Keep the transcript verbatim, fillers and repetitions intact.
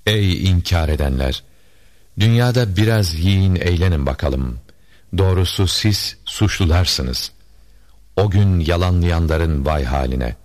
Ey inkar edenler! Dünyada biraz yiyin eğlenin bakalım. Doğrusu siz suçlularsınız. O gün yalanlayanların vay haline.